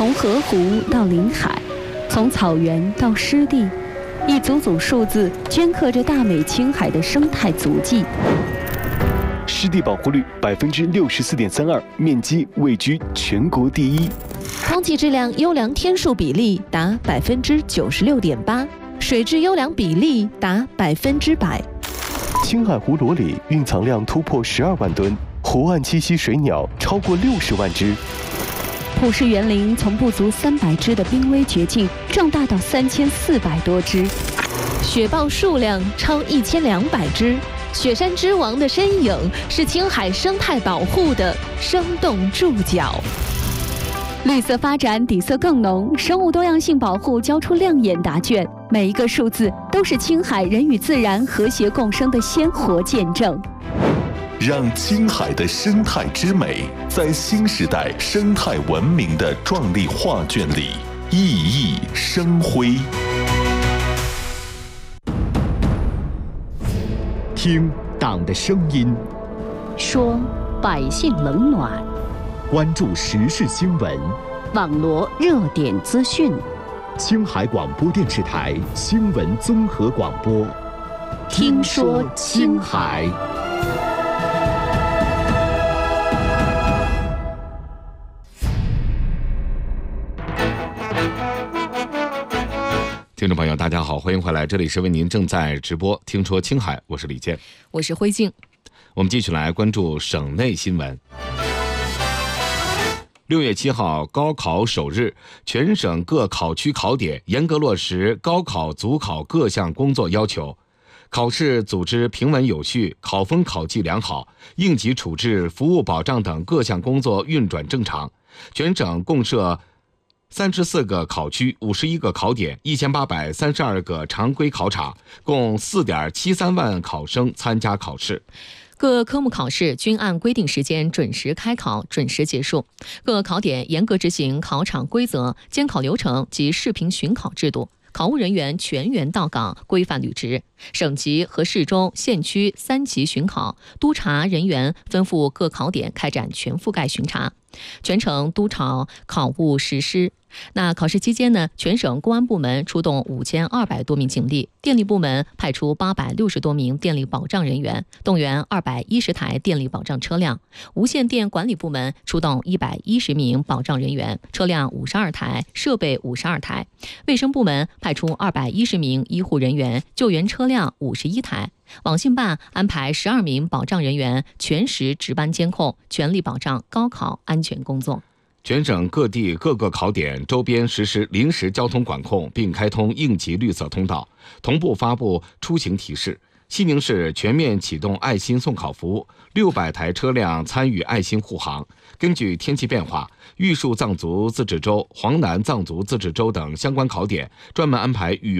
从河湖到临海，从草原到湿地，一组组数字镌刻着大美青海的生态足迹。 湿地保护率64.32%，面积位居全国第一。 空气质量优良天数比例达96.8%，水质优良比例达100%。 青海湖罗里蕴藏量突破12万吨，湖岸栖息水鸟超过60万只。 普氏园林从不足300只的濒危绝境壮大到3400多只， 雪豹数量超1200只。雪山之王的身影是青海生态保护的生动注脚。 绿色发展底色更浓，生物多样性保护交出亮眼答卷，每一个数字都是青海人与自然和谐共生的鲜活见证。 让青海的生态之美在新时代生态文明的壮丽画卷里熠熠生辉。 听党的声音， 说百姓冷暖， 关注时事新闻， 网罗热点资讯。 青海广播电视台新闻综合广播， 听说青海。 听众朋友大家好，欢迎回来，这里是为您正在直播听说青海，我是李健， 我是辉静。 我们继续来关注省内新闻。6月7号高考首日，全省各考区考点严格落实高考组考各项工作要求，考试组织平稳有序，考风考纪良好，应急处置、服务保障等各项工作运转正常。全省共设34个考区、51个考点、1832个常规考场，共4.73万考生参加考试。 各科目考试均按规定时间准时开考、准时结束。各考点严格执行考场规则、监考流程及视频巡考制度。考务人员全员到岗，规范履职。省级和市中县区3级巡考，督查人员吩咐各考点开展全覆盖巡查，全程督查考务实施。那考试期间呢，全省公安部门出动5200多名警力，电力部门派出860多名电力保障人员，动员210台电力保障车辆，无线电管理部门出动110名保障人员，车辆52台，设备52台，卫生部门派出210名医护人员，救援车辆51台。网信办安排12名保障人员全时值班监控，全力保障高考安全工作。 全省各地各个考点周边实施临时交通管控，并开通应急绿色通道，同步发布出行提示。西宁市全面启动爱心送考服务，600台车辆参与爱心护航。根据天气变化，玉树藏族自治州、黄南藏族自治州等相关考点专门安排雨